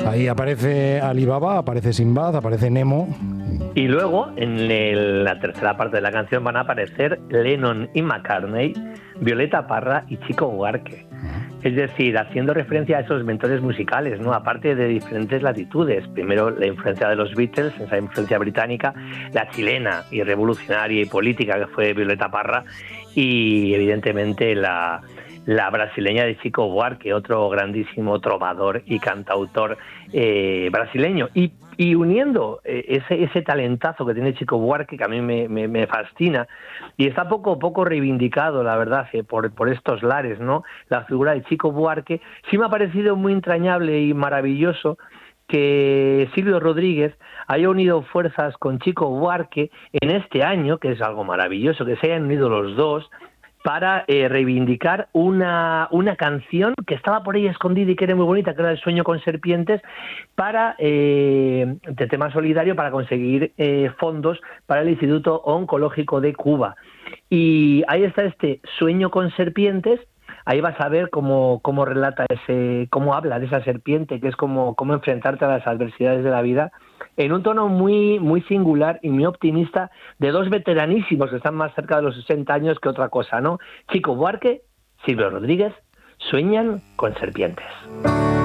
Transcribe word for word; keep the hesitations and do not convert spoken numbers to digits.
Ahí aparece Alibaba, aparece Sinbad, aparece Nemo. Y luego, en el, la tercera parte de la canción, van a aparecer Lennon y McCartney, Violeta Parra y Chico Buarque. Es decir, haciendo referencia a esos mentores musicales, ¿no? Aparte de diferentes latitudes. Primero, la influencia de los Beatles, esa influencia británica, la chilena y revolucionaria y política que fue Violeta Parra, y evidentemente la, la brasileña de Chico Buarque, otro grandísimo trovador y cantautor eh, brasileño. Y Y uniendo ese, ese talentazo que tiene Chico Buarque, que a mí me, me, me fascina, y está poco poco reivindicado, la verdad, por, por estos lares, ¿no? La figura de Chico Buarque, sí me ha parecido muy entrañable y maravilloso que Silvio Rodríguez haya unido fuerzas con Chico Buarque en este año, que es algo maravilloso, que se hayan unido los dos, para eh, reivindicar una, una canción que estaba por ahí escondida y que era muy bonita, que era El sueño con serpientes, para eh, de tema solidario, para conseguir eh, fondos para el Instituto Oncológico de Cuba. Y ahí está este Sueño con serpientes. Ahí vas a ver cómo, cómo relata ese, cómo habla de esa serpiente, que es como cómo enfrentarte a las adversidades de la vida, en un tono muy, muy singular y muy optimista, de dos veteranísimos que están más cerca de los sesenta años que otra cosa, ¿no? Chico Buarque, Silvio Rodríguez, sueñan con serpientes.